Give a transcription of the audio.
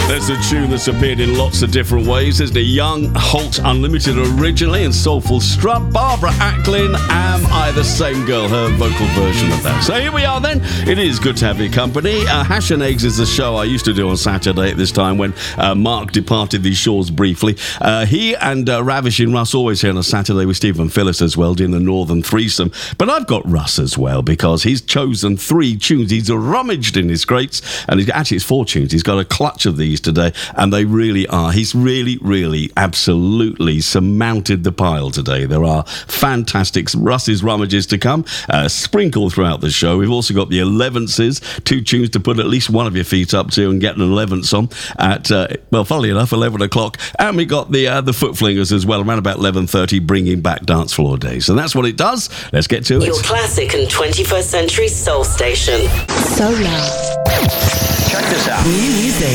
There's a tune that's appeared in lots of different ways. There's the Young Holt Unlimited originally and Soulful Strut. Barbara Acklin, Am I the Same Girl? Her vocal version of that. So here we are then. It is good to have your company. Hash and Eggs is the show I used to do on Saturday at this time when Mark departed these shores briefly. He and Ravishing Russ always here on a Saturday with Stephen Phillips as well, doing the Northern Threesome. But I've got Russ as well because he's chosen 3 tunes. He's rummaged in his crates, and it's 4 tunes. He's got a clutch of these today, and they really are. He's really, absolutely surmounted the pile today. There are fantastic Russ's rummages to come, sprinkled throughout the show. We've also got the 11ths, 2 tunes to put at least one of your feet up to and get an 11th on at, funnily enough, 11 o'clock. And we got the Foot Flingers as well, around about 11:30, bringing back Dance Floor Days. So that's what it does. Let's get to it. Your classic and 21st century soul station. So loud. Check this out. New music